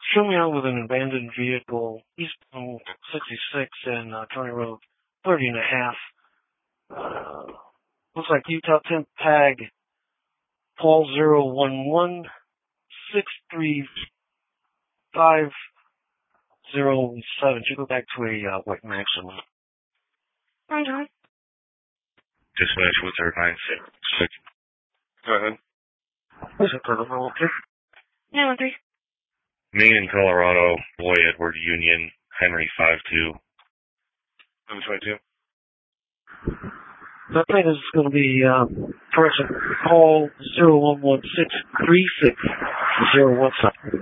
Show me out with an abandoned vehicle, eastbound 66 and County Road 30 and a half. Looks like Utah 10 tag Paul 011-635-07. You go back to a white Maxima. Hi, John. Dispatch with their 966. Go ahead. What's it for the roll, okay? 913. Me in Colorado, Boy Edward Union, Henry 52. I'm 22. That thing is going to be, correction, call 011-636-017.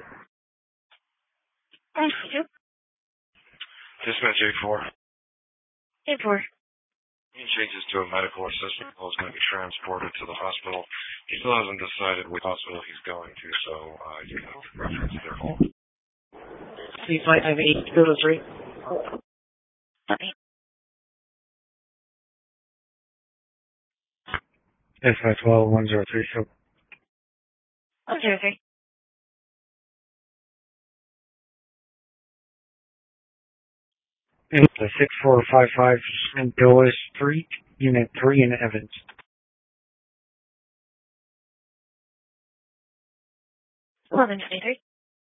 Thank you. Dispatch 84. 84. He changes to a medical assistant. Paul's going to be transported to the hospital. He still hasn't decided which hospital he's going to, so you can reference their home. C55803. Okay. S512-1032. 103. It's the 6455 Doris Street, Unit 3 in Evans. 1123.